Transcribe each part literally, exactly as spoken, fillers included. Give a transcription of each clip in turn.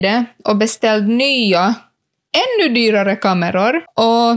det och beställt nya, ännu dyrare kameror. Och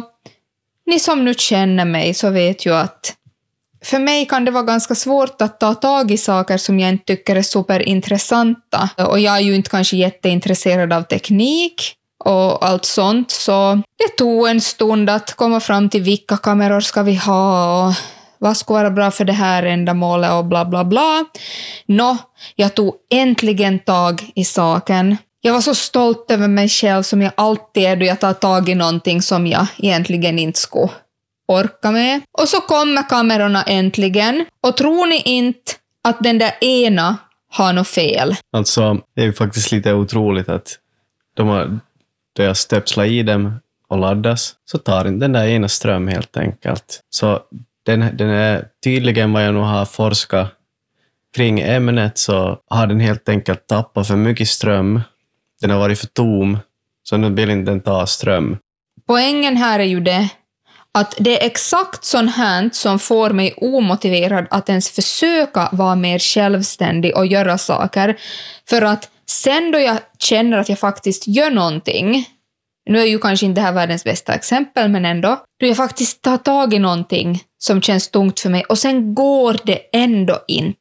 ni som nu känner mig så vet ju att för mig kan det vara ganska svårt att ta tag i saker som jag inte tycker är superintressanta. Och jag är ju inte kanske jätteintresserad av teknik och allt sånt. Så det tog en stund att komma fram till vilka kameror ska vi ha och vad ska vara bra för det här ändamålet och bla bla bla. Nå, jag tog äntligen tag i saken. Jag var så stolt över mig själv som jag alltid är då jag tar tag i någonting som jag egentligen inte skulle orka med. Och så kommer kamerorna äntligen. Och tror ni inte att den där ena har något fel? Alltså, det är ju faktiskt lite otroligt att de har, då jag stöpslar i dem och laddas så tar den där ena ström helt enkelt. Så den, den är tydligen vad jag nu har forskat kring ämnet så har den helt enkelt tappat för mycket ström. Den har varit för tom så nu vill inte den ta ström. Poängen här är ju det att det är exakt sånt här som får mig omotiverad att ens försöka vara mer självständig och göra saker. För att sen då jag känner att jag faktiskt gör någonting, nu är ju kanske inte det här världens bästa exempel men ändå, då jag faktiskt tar tag i någonting som känns tungt för mig och sen går det ändå inte.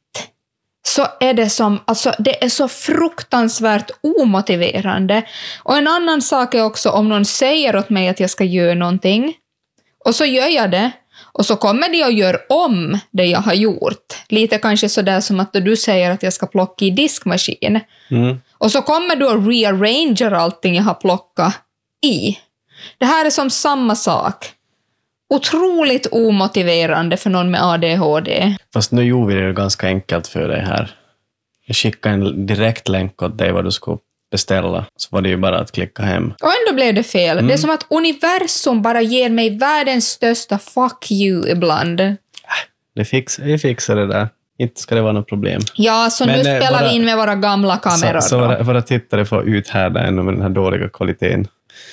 Så är det som, alltså det är så fruktansvärt omotiverande. Och en annan sak är också om någon säger åt mig att jag ska göra någonting och så gör jag det och så kommer de och gör om det jag har gjort. Lite kanske sådär som att du säger att jag ska plocka i diskmaskin. Mm. Och så kommer du och rearranger allting jag har plockat i. Det här är som samma sak. Otroligt omotiverande för någon med A D H D. Fast nu gjorde vi det ganska enkelt för dig här. Jag skickade en direkt länk åt dig vad du skulle beställa. Så var det ju bara att klicka hem. Och ändå blev det fel. Mm. Det är som att universum bara ger mig världens största fuck you ibland. Äh, det fix, vi fixar det där. Inte ska det vara något problem. Ja, så Men, nu spelar bara, vi in med våra gamla kameror. Så, så våra, våra tittare får uthärda ännu med den här dåliga kvaliteten.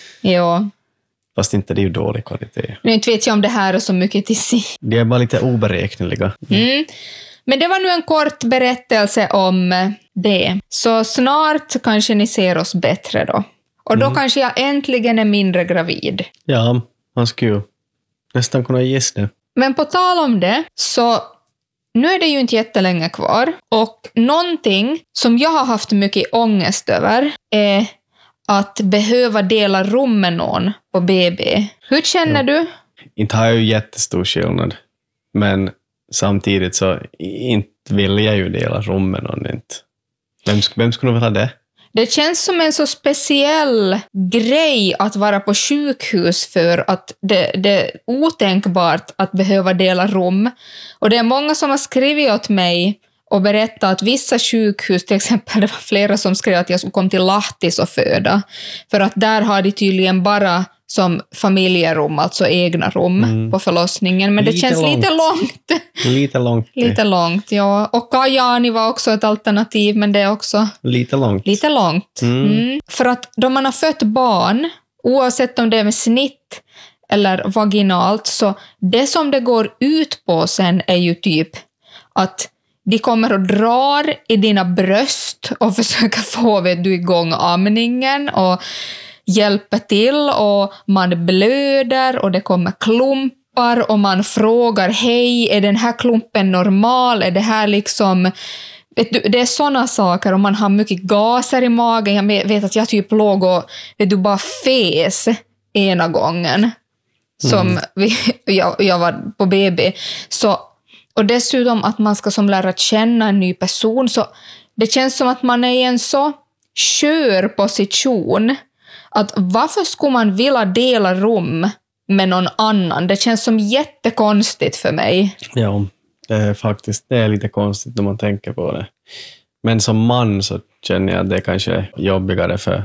Ja. Fast inte det är ju dålig kvalitet. Nu inte vet jag om det här är så mycket till sig. De är bara lite oberäkneliga. Mm. Men det var nu en kort berättelse om det. Så snart kanske ni ser oss bättre då. Och då mm. kanske jag äntligen är mindre gravid. Ja, man skulle ju nästan kunna gissa det. Men på tal om det så nu är det ju inte jättelänge kvar. Och någonting som jag har haft mycket ångest över är att behöva dela rum med någon på B B. Hur känner ja. du? Inte har jag ju jättestor skillnad. Men samtidigt så inte vill jag ju dela rum med någon. Inte. Vem, vem skulle vilja det? Det känns som en så speciell grej att vara på sjukhus för att det, det är otänkbart att behöva dela rum. Och det är många som har skrivit åt mig och berätta att vissa sjukhus, till exempel det var flera som skrev att jag skulle komma till Lahtis och föda. För att där har de tydligen bara som familjerum, alltså egna rum mm. på förlossningen. Men lite det känns långt. lite långt. Lite långt. Lite långt, ja. Och Kajani var också ett alternativ, men det är också lite långt. Lite långt. Mm. Mm. För att då man har fött barn, oavsett om det är med snitt eller vaginalt, så det som det går ut på sen är ju typ att de kommer och drar i dina bröst och försöker få vet du, igång amningen och hjälper till och man blöder och det kommer klumpar och man frågar hej, är den här klumpen normal? Är det här liksom... Vet du, det är såna saker och man har mycket gaser i magen. Jag vet att jag typ låg och vet du, bara fes ena gången som mm. vi, jag, jag var på B B. Så och dessutom att man ska som lära känna en ny person. Så det känns som att man är i en så skör position. Att varför skulle man vilja dela rum med någon annan? Det känns som jättekonstigt för mig. Ja, det är faktiskt det är lite konstigt när man tänker på det. Men som man så känner jag att det kanske är jobbigare för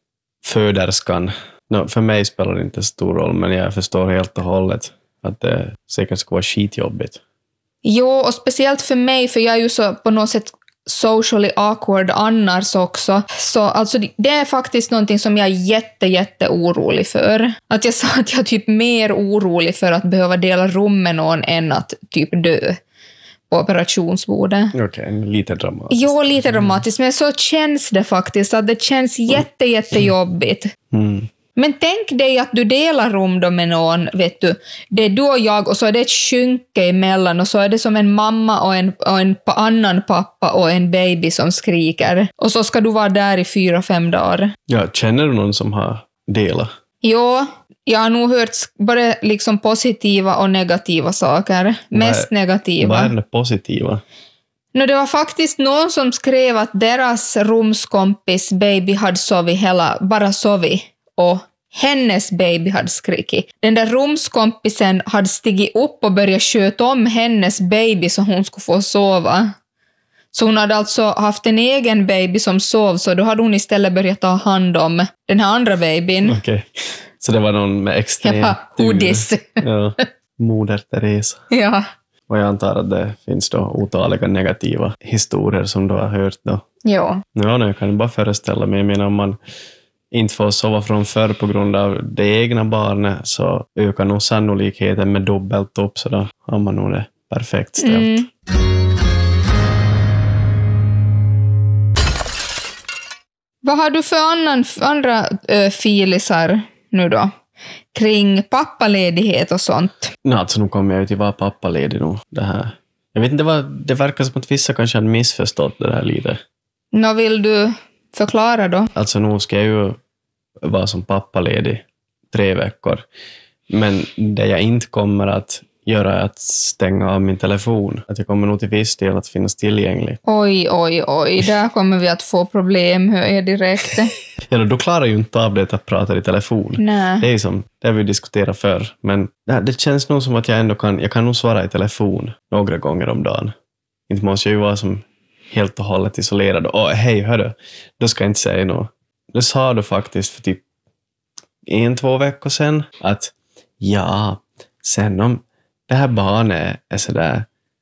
föderskan. No, för mig spelar det inte stor roll, men jag förstår helt och hållet att det säkert ska vara skitjobbigt. Jo, och speciellt för mig, för jag är ju så på något sätt socially awkward annars också. Så alltså det är faktiskt någonting som jag är jätte, jätte orolig för. Att jag sa att jag är typ mer orolig för att behöva dela rum med någon än att typ dö på operationsbordet. Okej, okay, lite dramatiskt. Jo, lite dramatiskt, men så känns det faktiskt att det känns jätte, jättejobbigt. Mm. Men tänk dig att du delar rum då med någon, vet du. Det är du och jag och så är det ett skynke emellan och så är det som en mamma och en, och en annan pappa och en baby som skriker. Och så ska du vara där i fyra, fem dagar. Ja, känner du någon som har delat? Jo, jag har nog hört både liksom positiva och negativa saker. Mest vad är, negativa. Vad är det positiva? No, det var faktiskt någon som skrev att deras rumskompis baby hade sovit hela, bara sovit. Och hennes baby hade skrikit. Den där rumskompisen hade stigit upp och börjat sköta om hennes baby så hon skulle få sova. Så hon hade alltså haft en egen baby som sov, så då hade hon istället börjat ta hand om den här andra babyn. Okej, okay. Så det var någon med extrem ja, Hoodies. Ja, Moder Teresa. Ja. Och jag antar att det finns då otaliga negativa historier som du har hört då. Ja. Ja, jag kan bara föreställa mig. Jag menar, om man inte får sova från förr på grund av det egna barnet så ökar nog sannolikheten med dubbelt upp, så då har man nog det perfekt ställt. Mm. Vad har du för annan, andra äh, filisar nu då? Kring pappaledighet och sånt? Nej, alltså nu kommer jag ju till att vara pappaledig nu. Det här. Jag vet inte, vad, det verkar som att vissa kanske har missförstått det här lite. Nå, vill du förklara då? Alltså nu ska jag ju vara som pappaledig tre veckor. Men det jag inte kommer att göra är att stänga av min telefon. Att jag kommer nog till viss del att finnas tillgänglig. Oj, oj, oj. Där kommer vi att få problem, hör jag direkt. Ja, då klarar jag ju inte av det att prata i telefon. Nej. Det är ju som, det har vi diskuterat förr. Men det, det känns nog som att jag ändå kan, jag kan nog svara i telefon några gånger om dagen. Inte måste jag ju vara som helt och hållet isolerad. Åh, hej, hörru. Då ska jag inte säga något. Det sa du faktiskt för typ en, två veckor sedan. Att ja, sen om det här barnet är sådär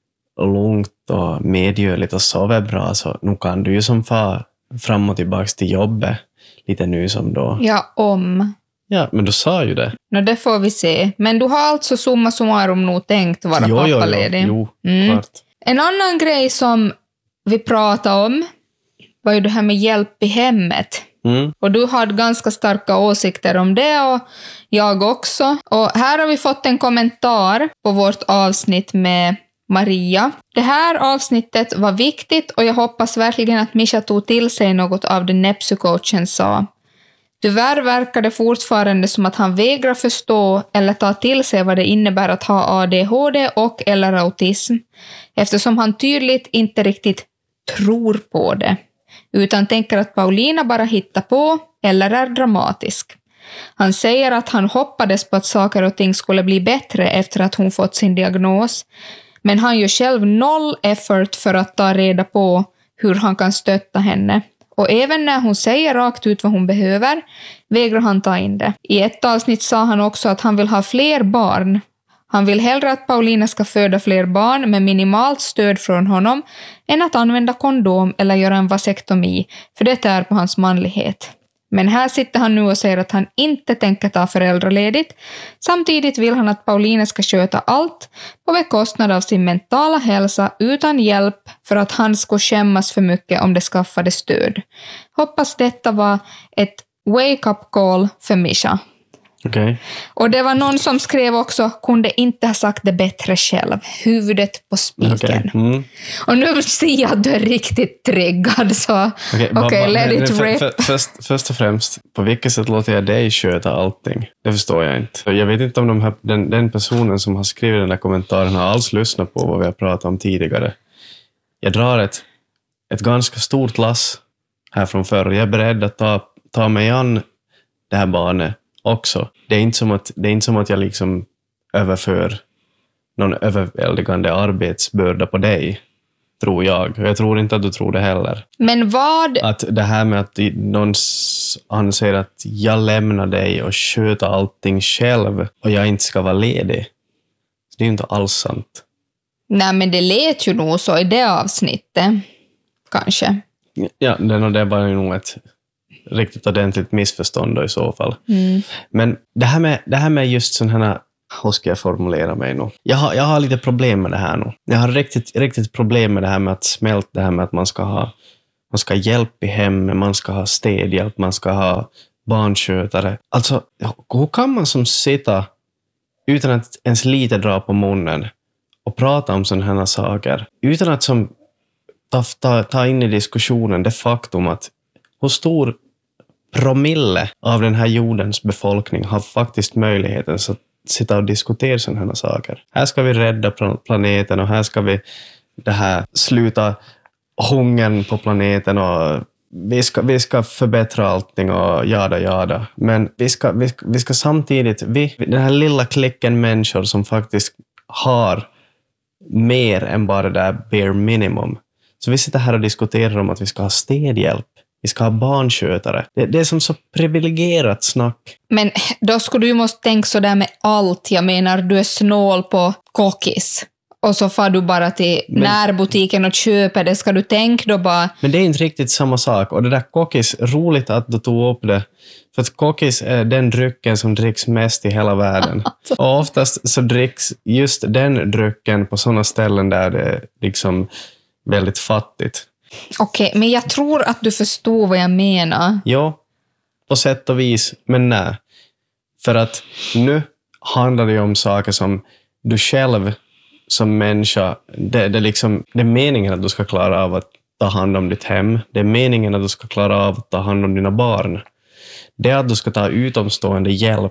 lugnt och medgörligt och sover bra, så nu kan du ju som far fram och tillbaka till jobbet lite nu som då. Ja, om. Ja, men du sa ju det. Nå, det får vi se. Men du har alltså summa summarum nog tänkt vara jo, pappaledig. Jo, jo, mm. klart. En annan grej som vi pratade om var ju det här med hjälp i hemmet. Mm. Och du hade ganska starka åsikter om det och jag också. Och här har vi fått en kommentar på vårt avsnitt med Maria. Det här avsnittet var viktigt och jag hoppas verkligen att Mischa tog till sig något av det Nepsycoachen sa. Tyvärr verkar det fortfarande som att han vägrar förstå eller ta till sig vad det innebär att ha A D H D och eller autism, eftersom han tydligt inte riktigt tror på det, utan tänker att Paulina bara hittar på eller är dramatisk. Han säger att han hoppades på att saker och ting skulle bli bättre efter att hon fått sin diagnos, men han gör själv noll effort för att ta reda på hur han kan stötta henne. Och även när hon säger rakt ut vad hon behöver, vägrar han ta in det. I ett avsnitt sa han också att han vill ha fler barn. Han vill hellre att Paulina ska föda fler barn med minimalt stöd från honom än att använda kondom eller göra en vasektomi, för det är på hans manlighet. Men här sitter han nu och säger att han inte tänker ta föräldraledigt. Samtidigt vill han att Paulina ska sköta allt på bekostnad av sin mentala hälsa utan hjälp, för att han ska skämmas för mycket om det skaffade stöd. Hoppas detta var ett wake-up call för Mischa. Okay. Och det var någon som skrev också, kunde inte ha sagt det bättre själv. Huvudet på spiken. Okay. Mm. Och nu ser jag att du är riktigt triggad. Så okej, okay, okay, let it rip. För, för, först, först och främst, på vilket sätt låter jag dig sköta allting? Det förstår jag inte. Jag vet inte om de här, den, den personen som har skrivit den här kommentaren har alls lyssnat på vad vi har pratat om tidigare. Jag drar ett, ett ganska stort lass här från förr. Jag är beredd att ta, ta mig an det här barnet också. Det är inte som att, det är inte som att jag liksom överför någon överväldigande arbetsbörda på dig, tror jag. Jag tror inte att du tror det heller. Men vad? Att det här med att någon anser att jag lämnar dig och sköter allting själv och jag inte ska vara ledig. Det är ju inte alls sant. Nej, men det lät ju nog så i det avsnittet. Kanske. Ja, det var ju nog ett riktigt ordentligt missförstånd då i så fall. Mm. Men det här med, det här med just sådana här hur ska jag formulera mig nu? Jag har, jag har lite problem med det här nu. Jag har riktigt, riktigt problem med det här med att smälta det här med att man ska ha, man ska ha hjälp i hemmet, man ska ha städhjälp, man ska ha barnskötare. Alltså, hur kan man som sitta utan att ens lite dra på munnen och prata om sådana här saker? Utan att som ta, ta, ta in i diskussionen det faktum att hur stor promille av den här jordens befolkning har faktiskt möjligheten att sitta och diskutera sådana här saker. Här ska vi rädda planeten och här ska vi det här sluta hungern på planeten och vi ska, vi ska förbättra allting och jada jada. Men vi ska, vi, vi ska samtidigt, vi, den här lilla klicken människor som faktiskt har mer än bara det där bare minimum. Så vi sitter här och diskuterar om att vi ska ha städhjälp. Vi ska ha barnskötare. Det, det är som så privilegierat snack. Men då skulle du ju måste tänka så där med allt. Jag menar, du är snål på kokis. Och så får du bara till men, närbutiken och köper det. Ska du tänka då bara... Men det är inte riktigt samma sak. Och det där kokis, roligt att du tog upp det. För att kokis är den drycken som dricks mest i hela världen. Och oftast så dricks just den drycken på sådana ställen där det är liksom väldigt fattigt. Okej, okay, men jag tror att du förstår vad jag menar. Ja, på sätt och vis, men nej. För att nu handlar det om saker som du själv som människa, det, det, liksom, det är meningen att du ska klara av att ta hand om ditt hem. Det är meningen att du ska klara av att ta hand om dina barn. Det är att du ska ta utomstående hjälp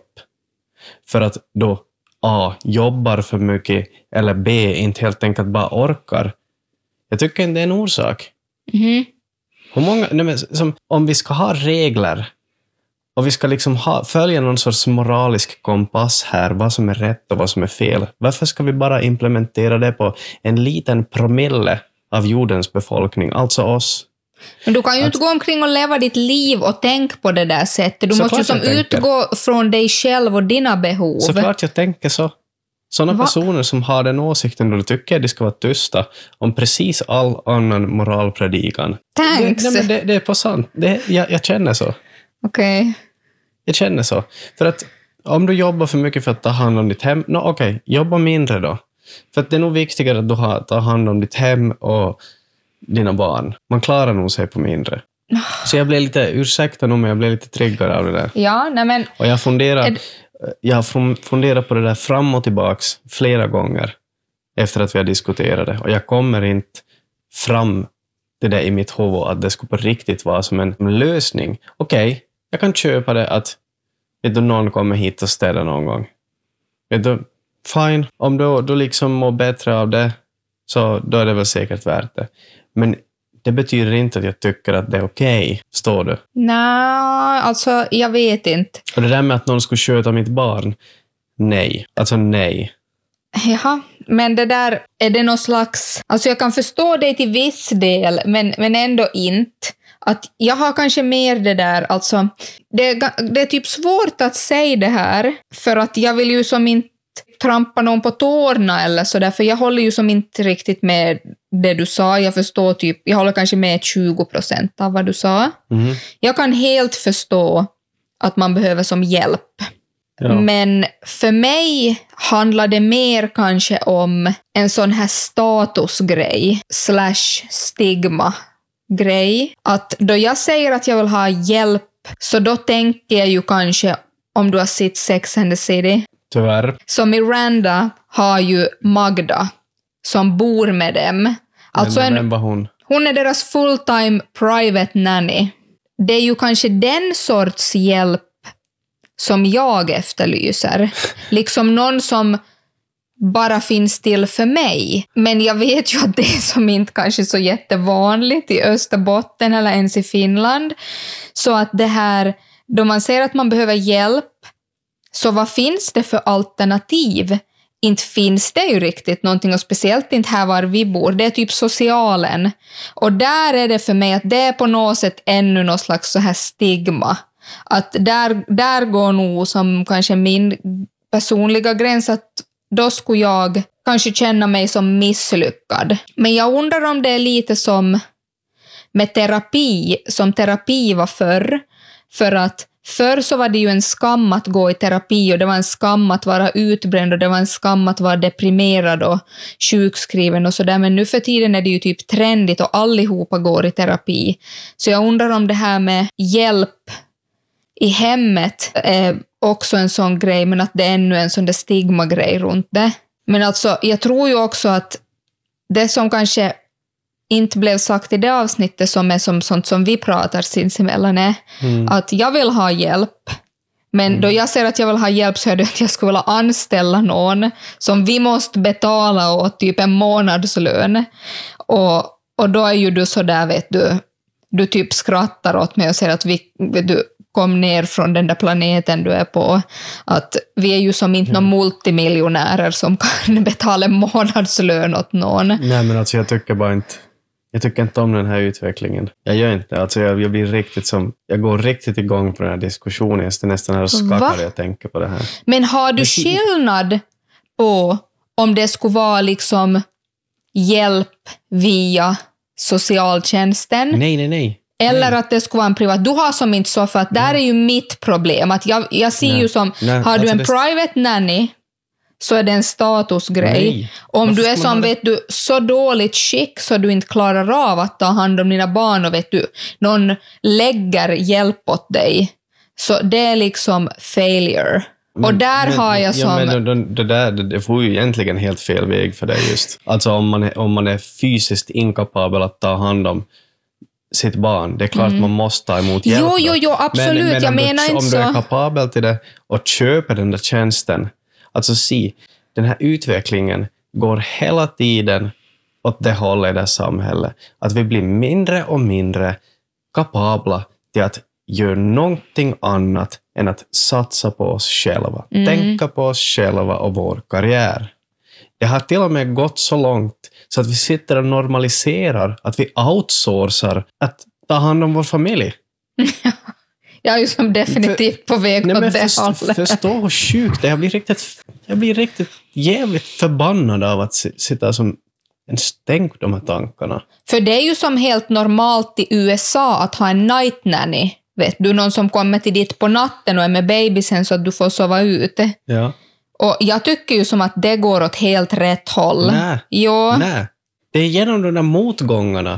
för att du A, jobbar för mycket eller B, inte helt enkelt bara orkar. Jag tycker inte det är en orsak. Mm. Hur många, nej men, som, om vi ska ha regler och vi ska liksom ha, följa någon sorts moralisk kompass här, vad som är rätt och vad som är fel. Varför ska vi bara implementera det på en liten promille av jordens befolkning, alltså oss? Men du kan ju att, inte gå omkring och leva ditt liv och tänka på det där sättet. Du måste ju som utgå från dig själv och dina behov. Såklart jag tänker så. Sådana Va? personer som har den åsikten då tycker jag de ska vara tysta om precis all annan moralpredikan. Thanks. Det, det, det är på sant. Det, jag, jag känner så. Okej. Okay. Jag känner så. För att om du jobbar för mycket för att ta hand om ditt hem, no, okej, okay, jobba mindre då. För att det är nog viktigare att du har, tar hand om ditt hem och dina barn. Man klarar nog sig på mindre. Så jag blev lite, ursäkta nu, men jag blev lite triggad av det där. Ja, nej men... Och jag funderar... Ed... Jag har funderat på det där fram och tillbaks flera gånger efter att vi har diskuterat det. Och jag kommer inte fram till det i mitt huvud att det skulle på riktigt vara som en lösning. Okej, okay, jag kan köpa det att vet du, någon kommer hit och städa någon gång. Vet du, fine. Om du, du liksom mår bättre av det så då är det väl säkert värt det. Men det betyder inte att jag tycker att det är okej, okay, står du? Nej, alltså jag vet inte. Och det där med att någon skulle köta mitt barn, nej. Alltså nej. Jaha, men det där, är det någon slags... Alltså jag kan förstå det till viss del, men, men ändå inte. Att jag har kanske mer det där, alltså... Det, det är typ svårt att säga det här, för att jag vill ju som inte trampa någon på tårna eller sådär, för jag håller ju som inte riktigt med det du sa. Jag förstår typ, jag håller kanske med tjugo procent av vad du sa. Mm. Jag kan helt förstå att man behöver som hjälp. Ja. Men för mig handlar det mer kanske om en sån här statusgrej slash stigma-grej. Att då jag säger att jag vill ha hjälp, så då tänker jag ju kanske, om du har sett Sex and the City. Tyvärr. Så Miranda har ju Magda som bor med dem. Alltså men, en, vem var hon? Hon är deras full-time private nanny. Det är ju kanske den sorts hjälp som jag efterlyser. Liksom någon som bara finns till för mig. Men jag vet ju att det är som inte kanske så jättevanligt i Österbotten eller ens i Finland. Så att det här, då man säger att man behöver hjälp, så vad finns det för alternativ? Inte finns det ju riktigt någonting, och speciellt inte här var vi bor. Det är typ socialen. Och där är det för mig att det är på något sätt ännu någon slags så här stigma. Att där, där går nog som kanske min personliga gräns, att då skulle jag kanske känna mig som misslyckad. Men jag undrar om det är lite som med terapi, som terapi var förr. För att Förr så var det ju en skam att gå i terapi och det var en skam att vara utbränd och det var en skam att vara deprimerad och sjukskriven och sådär. Men nu för tiden är det ju typ trendigt och allihopa går i terapi. Så jag undrar om det här med hjälp i hemmet är också en sån grej, men att det är ännu en sån där stigma-grej runt det. Men alltså, jag tror ju också att det som kanske inte blev sagt i det avsnittet som är som sånt som vi pratar sinsemellan är mm. att jag vill ha hjälp. Men mm. då jag säger att jag vill ha hjälp så är det att jag skulle vilja anställa någon som vi måste betala åt typ en månadslön. Och, och då är ju du så där, vet du, du typ skrattar åt mig och säger att vi, vet du, kom ner från den där planeten du är på. Att vi är ju som inte mm. några multimiljonärer som kan betala en månadslön åt någon. Nej, men alltså jag tycker bara inte Jag tycker inte om den här utvecklingen. Jag gör inte. Alltså jag, jag blir riktigt som... Jag går riktigt igång på den här diskussionen. Jag är nästan här och skakar när jag tänker på det här. Men har du skillnad på om det skulle vara liksom hjälp via socialtjänsten? Nej, nej, nej. Eller nej. Att det skulle vara en privat. Du har som inte så, för att där är ju mitt problem. Att jag, jag ser nej. ju som... Nej. Har du alltså en det... private nanny... så är det en statusgrej. Nej. Om Varför du är som, vet du, så dåligt skick så du inte klarar av att ta hand om dina barn och vet du, någon lägger hjälp åt dig. Så det är liksom failure. Men, och där men, har jag som... Ja, men det, det där det får ju egentligen helt fel väg för dig just. Alltså om man är, om man är fysiskt inkapabel att ta hand om sitt barn. Det är klart mm. man måste ta emot hjälp. Jo, jo, jo, absolut. Men, men jag menar du, inte om så. Om du är kapabel till det och köper den där tjänsten. Alltså se, den här utvecklingen går hela tiden åt det hållet i det samhället. Att vi blir mindre och mindre kapabla till att göra någonting annat än att satsa på oss själva. Mm. Tänka på oss själva och vår karriär. Det har till och med gått så långt så att vi sitter och normaliserar att vi outsourcar att ta hand om vår familj. Jag är ju som definitivt på väg nej, åt men det först, hållet. Förstå hur sjukt det är. Jag blir riktigt, jag blir riktigt jävligt förbannad av att sitta som en stänk på de här tankarna. För det är ju som helt normalt i U S A att ha en night nanny. Vet du, någon som kommer till dit på natten och är med babysen så att du får sova ute. Ja. Och jag tycker ju som att det går åt helt rätt håll. Nej, jo. nej. Det är genom de där motgångarna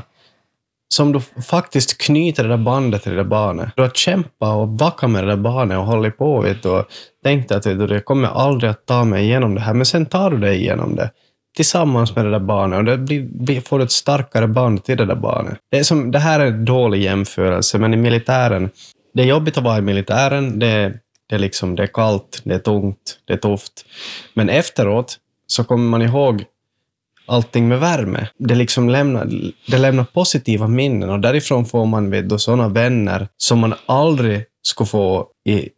som du faktiskt knyter det där bandet till det där barnet. Du har kämpat och backat med det där barnet och hållit på vet, och tänkt att vet, det kommer aldrig att ta mig igenom det här. Men sen tar du dig igenom det tillsammans med det där barnet och det blir, får ett starkare band till det där barnet. Det, är som, det här är en dålig jämförelse, men i militären, det är jobbigt att vara i militären. Det, det, är, liksom, det är kallt, det är tungt, det är tufft. Men efteråt så kommer man ihåg allting med värme. Det liksom lämnar, det lämnar positiva minnen och därifrån får man vid då sådana vänner som man aldrig ska få i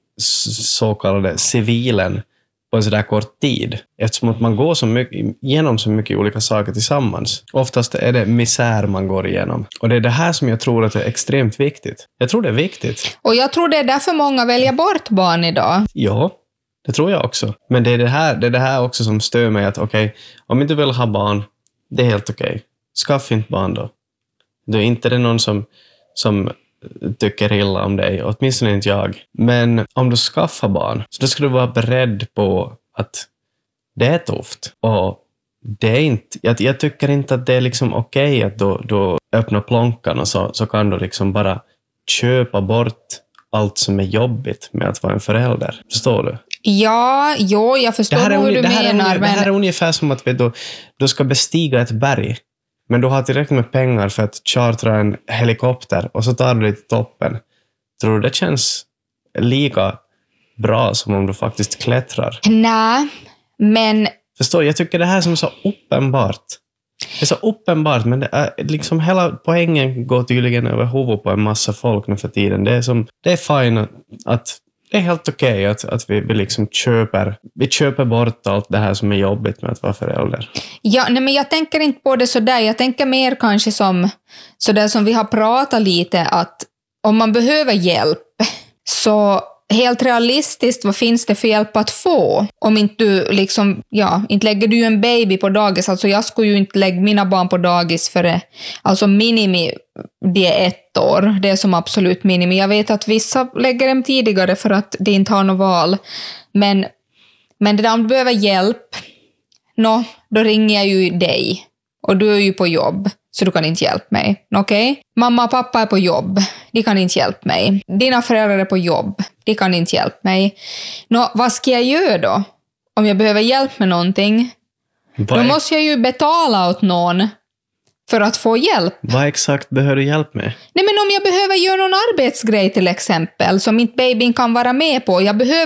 så kallade civilen på en sådär kort tid. Eftersom att man går så mycket, igenom så mycket olika saker tillsammans. Oftast är det misär man går igenom. Och det är det här som jag tror att är extremt viktigt. Jag tror det är viktigt. Och jag tror det är därför många väljer bort barn idag. Ja. Det tror jag också. Men det är det här, det är det här också som stör mig att okej, okay, om inte vill ha barn, det är helt okej. Okay. Skaffa inte barn då. Det är inte det någon som, som tycker illa om dig, åtminstone inte jag. Men om du skaffar barn, så då ska du vara beredd på att det är tufft. Och det är inte, jag, jag tycker inte att det är liksom okej okay att du, du öppnar plånkan och så, så kan du liksom bara köpa bort allt som är jobbigt med att vara en förälder. Förstår du? Ja, jo, jag förstår hur du det här menar. Är, men... Det här är ungefär som att du, du ska bestiga ett berg. Men du har tillräckligt med pengar för att chartra en helikopter och så tar du dig till toppen. Tror du det känns lika bra som om du faktiskt klättrar? Nej, men... Förstår, jag tycker det här som är så uppenbart. Det är så uppenbart, men det är liksom hela poängen går tydligen över huvudet på en massa folk nu för tiden. Det är, som, det är fine att det är helt okej okay att, att vi, vi liksom köper, vi köper bort allt det här som är jobbigt med att vara förälder. Ja, nej, men jag tänker inte på det så där. Jag tänker mer kanske som så där som vi har pratat lite, att om man behöver hjälp så helt realistiskt, vad finns det för hjälp att få? Om inte du liksom, ja, inte lägger du en baby på dagis. Alltså jag skulle ju inte lägga mina barn på dagis för alltså minimi, det är ett år. Det är som absolut minimi. Jag vet att vissa lägger dem tidigare för att de inte har något val. Men, men det där, om du behöver hjälp, nå, då ringer jag ju dig. Och du är ju på jobb, så du kan inte hjälpa mig. Okej? Okay? Mamma och pappa är på jobb. De kan inte hjälpa mig. Dina föräldrar är på jobb. De kan inte hjälpa mig. Nå, vad ska jag göra då? Om jag behöver hjälp med någonting? Vad då måste jag ju betala åt någon för att få hjälp. Vad exakt behöver du hjälp med? Nej, men om jag behöver göra någon arbetsgrej till exempel som inte babyn kan vara med på. Jag behöver